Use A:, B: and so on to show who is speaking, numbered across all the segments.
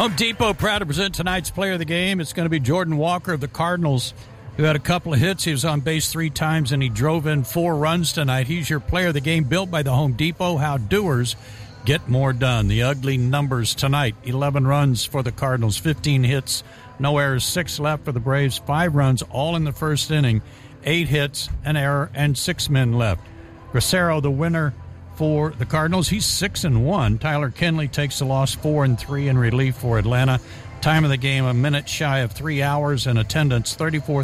A: Home Depot proud to present tonight's player of the game. It's going to be Jordan Walker of the Cardinals, who had a couple of hits. He was on base 3 times, and he drove in 4 runs tonight. He's your player of the game, built by the Home Depot. How doers get more done. The ugly numbers tonight: 11 runs for the Cardinals, 15 hits, no errors, 6 left for the Braves, 5 runs, all in the first inning, 8 hits, an error, and 6 men left. Gracero, the winner for the Cardinals, he's 6-1. Tyler Kenley takes the loss, 4-3 in relief for Atlanta. Time of the game, a minute shy of 3 hours, and attendance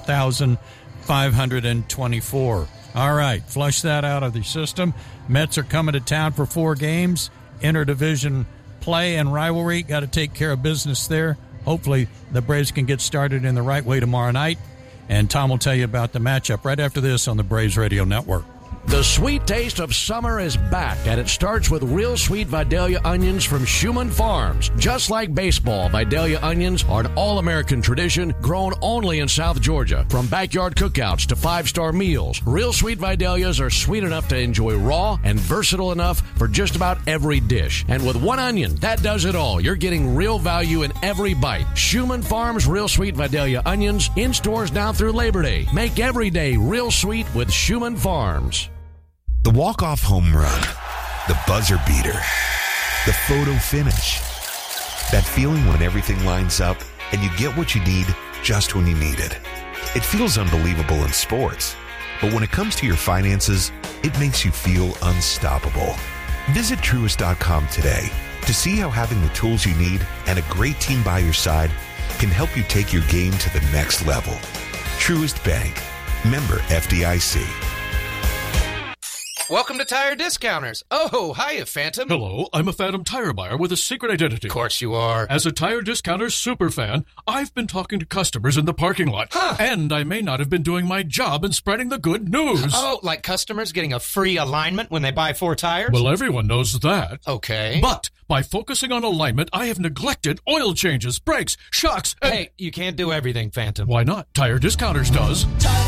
A: 34,524. All right, flush that out of the system. Mets are coming to town for 4 games. Interdivision play and rivalry. Got to take care of business there. Hopefully the Braves can get started in the right way tomorrow night. And Tom will tell you about the matchup right after this on the Braves Radio Network.
B: The sweet taste of summer is back, and it starts with real sweet Vidalia onions from Schumann Farms. Just like baseball, Vidalia onions are an all-American tradition grown only in South Georgia. From backyard cookouts to 5-star meals, real sweet Vidalias are sweet enough to enjoy raw and versatile enough for just about every dish. And with one onion, that does it all. You're getting real value in every bite. Schumann Farms Real Sweet Vidalia onions in stores now through Labor Day. Make every day real sweet with Schumann Farms.
C: The walk-off home run, the buzzer beater, the photo finish. That feeling when everything lines up and you get what you need just when you need it. It feels unbelievable in sports, but when it comes to your finances, it makes you feel unstoppable. Visit Truist.com today to see how having the tools you need and a great team by your side can help you take your game to the next level. Truist Bank. Member FDIC.
D: Welcome to Tire Discounters. Oh, hiya, Phantom.
E: Hello, I'm a Phantom tire buyer with a secret identity.
D: Of course you are.
E: As a Tire Discounters superfan, I've been talking to customers in the parking lot.
D: Huh.
E: And I may not have been doing my job in spreading the good news.
D: Oh, like customers getting a free alignment when they buy 4 tires?
E: Well, everyone knows that.
D: Okay.
E: But by focusing on alignment, I have neglected oil changes, brakes, shocks, and...
D: Hey, you can't do everything, Phantom.
E: Why not? Tire Discounters does.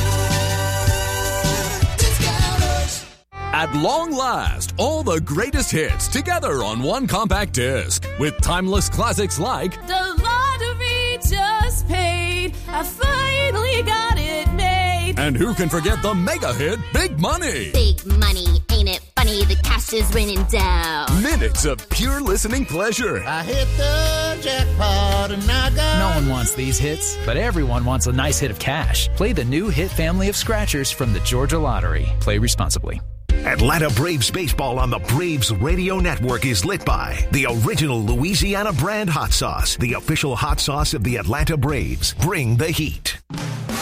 F: At long last, all the greatest hits together on one compact disc with timeless classics like
G: The Lottery Just Paid, I finally got it made.
F: And who can forget the mega hit Big Money?
H: Big money, ain't it funny? The cash is raining down.
F: Minutes of pure listening pleasure.
I: I hit the jackpot and I got...
J: No one wants these hits, but everyone wants a nice hit of cash. Play the new hit family of scratchers from the Georgia Lottery. Play responsibly.
K: Atlanta Braves baseball on the Braves Radio Network is lit by the original Louisiana brand hot sauce, the official hot sauce of the Atlanta Braves. Bring the heat.